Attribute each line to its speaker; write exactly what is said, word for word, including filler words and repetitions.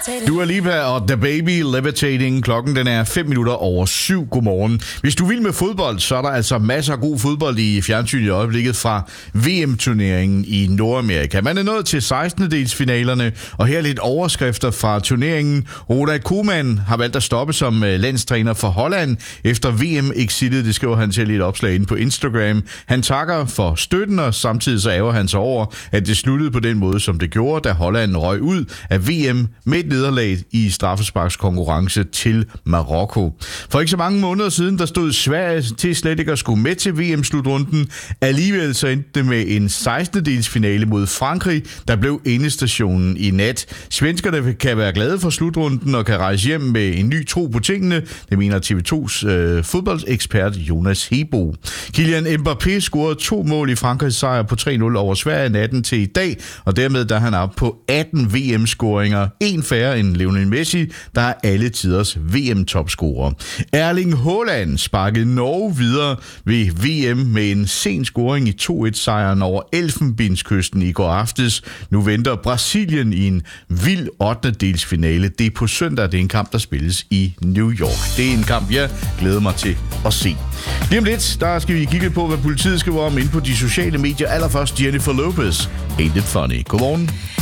Speaker 1: Dua Lipa og The Baby Levitating. Klokken den er fem minutter over syv. Godmorgen. Hvis du vil med fodbold, så er der altså masser af god fodbold i fjernsynet i øjeblikket fra V M-turneringen i Nordamerika. Man er nået til sekstende-delsfinalerne, og her er lidt overskrifter fra turneringen. Ronald Koeman har valgt at stoppe som landstræner for Holland efter V M-exitet. Det skriver han til et opslag inde på Instagram. Han takker for støtten, og samtidig så ærger han sig over, at det sluttede på den måde, som det gjorde, da Holland røg ud af V M med et nederlag i straffesparkskonkurrence til Marokko. For ikke så mange måneder siden, der stod Sverige til slet ikke at skulle med til V M-slutrunden. Alligevel så endte det med en sekstende-delsfinale mod Frankrig, der blev endestationen i nat. Svenskerne kan være glade for slutrunden og kan rejse hjem med en ny tro på tingene. Det mener T V to's øh, fodboldekspert Jonas Hebo. Kylian Mbappé scorede to mål i Frankrigs sejr på tre nul over Sverige natten til i dag, og dermed der er han op på atten V M-scoringer. En færre end Lionel Messi, der er alle tiders V M-topscorer. Erling Haaland sparkede Norge videre ved V M med en sen scoring i to et-sejren over Elfenbenskysten i går aftes. Nu venter Brasilien i en vild ottende-delsfinale. Det er på søndag, det er en kamp, der spilles i New York. Det er en kamp, jeg glæder mig til at se. Lige om lidt, der skal vi kigge på, hvad politiet skriver om inde på de sociale medier. Allerførst Jennifer Lopez. Ain't it funny? Godmorgen.